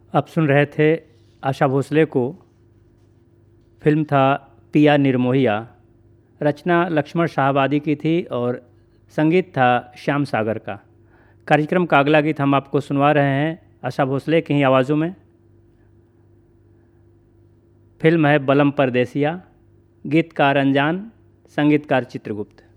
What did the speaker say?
आप सुन रहे थे आशा भोसले को। फिल्म था पिया निर्मोहिया। रचना लक्ष्मण शाहवादी की थी और संगीत था श्याम सागर का। कार्यक्रम का अगला गीत हम आपको सुनवा रहे हैं आशा भोसले की ही आवाज़ों में। फिल्म है बलम परदेसिया। गीतकार अनजान, संगीतकार चित्रगुप्त।